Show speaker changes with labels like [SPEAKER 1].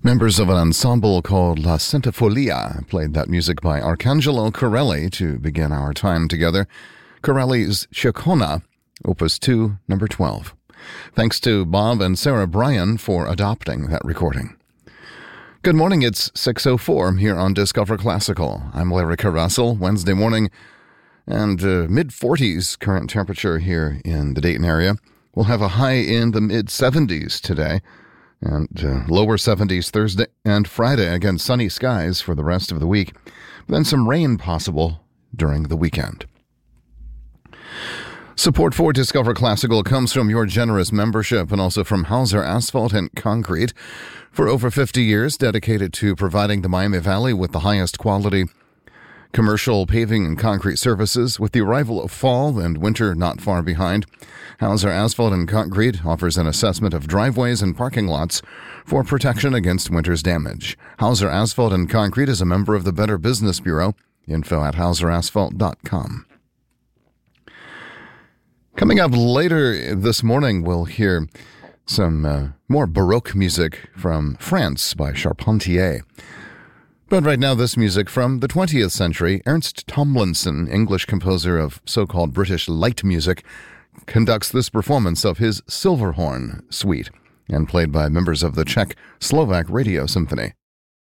[SPEAKER 1] Members of an ensemble called La Centifolia played that music by Arcangelo Corelli to begin our time together. Corelli's Ciccona, Opus 2, number 12. Thanks to Bob and Sarah Bryan for adopting that recording. Good morning, it's 6:04 here on Discover Classical. I'm Larry Carrussell, Wednesday morning, and mid-40s current temperature here in the Dayton area. We'll have a high in the mid-70s today, and lower 70s Thursday and Friday. Again, sunny skies for the rest of the week. Then some rain possible during the weekend. Support for Discover Classical comes from your generous membership and also from Hauser Asphalt and Concrete. For over 50 years, dedicated to providing the Miami Valley with the highest quality commercial paving and concrete services. With the arrival of fall and winter not far behind, Hauser Asphalt and Concrete offers an assessment of driveways and parking lots for protection against winter's damage. Hauser Asphalt and Concrete is a member of the Better Business Bureau. Info at hauserasphalt.com. Coming up later this morning, we'll hear some more Baroque music from France by Charpentier. But right now, this music from the 20th century. Ernst Tomlinson, English composer of so-called British light music, conducts this performance of his Silverhorn Suite, and played by members of the Czech-Slovak Radio Symphony.